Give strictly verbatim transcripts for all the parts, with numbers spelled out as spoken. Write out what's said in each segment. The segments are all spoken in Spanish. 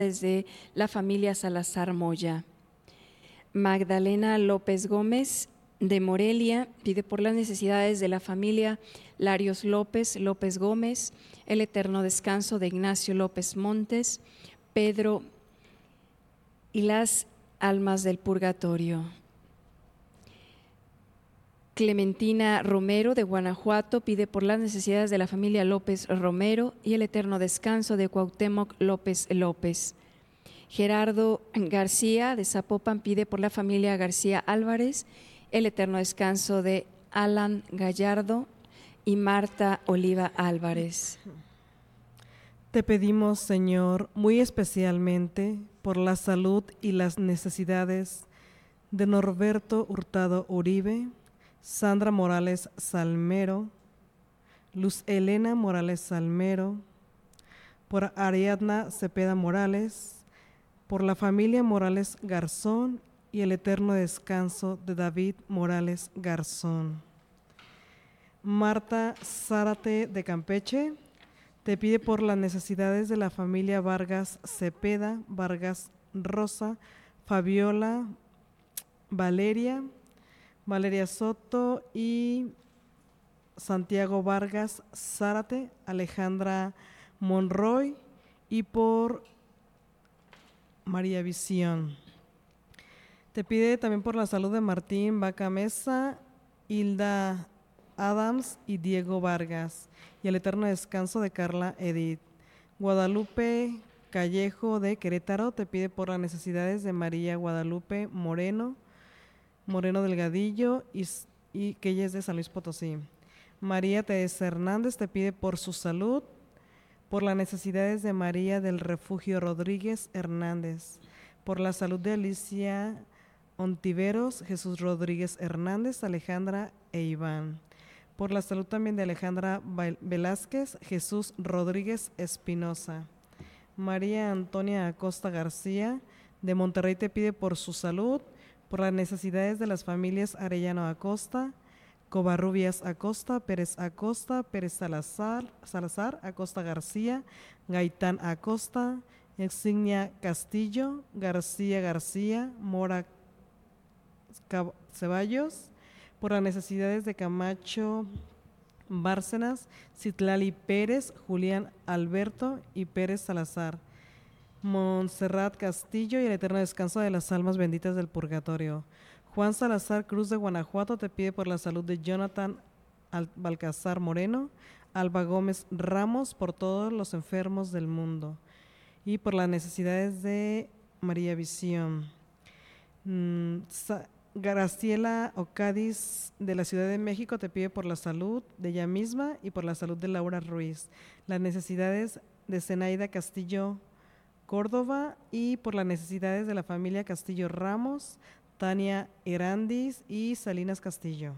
de la familia Salazar Moya. Magdalena López Gómez de Morelia pide por las necesidades de la familia Larios López, López Gómez, el eterno descanso de Ignacio López Montes, Pedro y las almas del purgatorio. Clementina Romero de Guanajuato pide por las necesidades de la familia López Romero y el eterno descanso de Cuauhtémoc López López. Gerardo García de Zapopan pide por la familia García Álvarez el eterno descanso de Alan Gallardo y Marta Oliva Álvarez. Te pedimos, Señor, muy especialmente por la salud y las necesidades de Norberto Hurtado Uribe, Sandra Morales Salmero, Luz Elena Morales Salmero, por Ariadna Cepeda Morales, por la familia Morales Garzón y el eterno descanso de David Morales Garzón. Marta Zárate de Campeche te pide por las necesidades de la familia Vargas Cepeda, Vargas Rosa, Fabiola, Valeria, Valeria Soto y Santiago Vargas Zárate, Alejandra Monroy y por María Visión. Te pide también por la salud de Martín Vaca Mesa, Hilda Adams y Diego Vargas y el eterno descanso de Carla Edith. Guadalupe Callejo de Querétaro te pide por las necesidades de María Guadalupe Moreno, Moreno Delgadillo y, y que ella es de San Luis Potosí. María Teresa Hernández te pide por su salud, por las necesidades de María del Refugio Rodríguez Hernández, por la salud de Alicia Ontiveros, Jesús Rodríguez Hernández, Alejandra e Iván. Por la salud también de Alejandra Velázquez, Jesús Rodríguez Espinosa. María Antonia Acosta García de Monterrey te pide por su salud, por las necesidades de las familias Arellano Acosta, Covarrubias Acosta, Pérez Acosta, Pérez Salazar, Salazar, Acosta García, Gaitán Acosta, Exignia Castillo, García García, Mora Ceballos, por las necesidades de Camacho Bárcenas, Citlali Pérez, Julián Alberto y Pérez Salazar. Montserrat Castillo y el eterno descanso de las almas benditas del purgatorio. Juan Salazar Cruz de Guanajuato te pide por la salud de Jonathan Balcazar Moreno, Alba Gómez Ramos, por todos los enfermos del mundo y por las necesidades de María Visión. Mm, Graciela Ocadiz de la Ciudad de México te pide por la salud de ella misma y por la salud de Laura Ruiz, las necesidades de Zenaida Castillo Córdoba y por las necesidades de la familia Castillo Ramos, Tania Herandis y Salinas Castillo.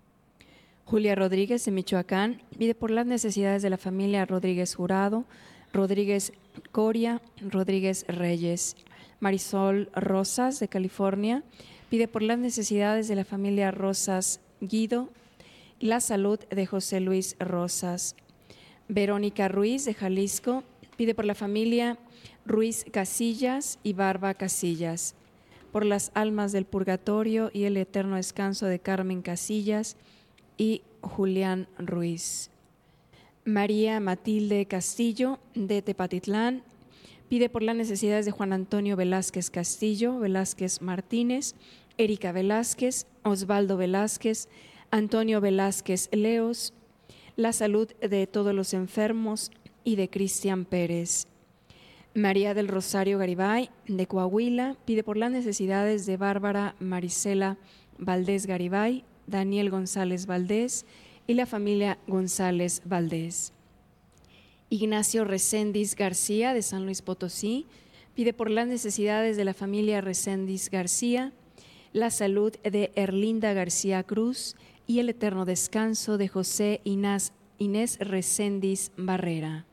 Julia Rodríguez de Michoacán pide por las necesidades de la familia Rodríguez Jurado, Rodríguez Coria, Rodríguez Reyes. Marisol Rosas de California pide por las necesidades de la familia Rosas Guido y la salud de José Luis Rosas. Verónica Ruiz de Jalisco pide por la familia Ruiz Casillas y Barba Casillas, por las almas del purgatorio y el eterno descanso de Carmen Casillas y Julián Ruiz. María Matilde Castillo de Tepatitlán pide por las necesidades de Juan Antonio Velázquez Castillo, Velázquez Martínez, Erika Velázquez, Osvaldo Velázquez, Antonio Velázquez Leos, la salud de todos los enfermos y de Cristian Pérez. María del Rosario Garibay de Coahuila pide por las necesidades de Bárbara Marisela Valdés Garibay, Daniel González Valdés y la familia González Valdés. Ignacio Reséndiz García de San Luis Potosí pide por las necesidades de la familia Reséndiz García, la salud de Erlinda García Cruz y el eterno descanso de José Inés, Inés Reséndiz Barrera.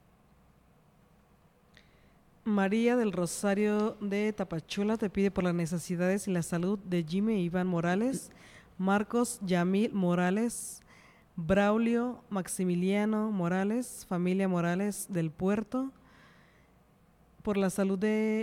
María del Rosario de Tapachula te pide por las necesidades y la salud de Jimmy Iván Morales, Marcos Yamil Morales, Braulio Maximiliano Morales, familia Morales del Puerto, por la salud de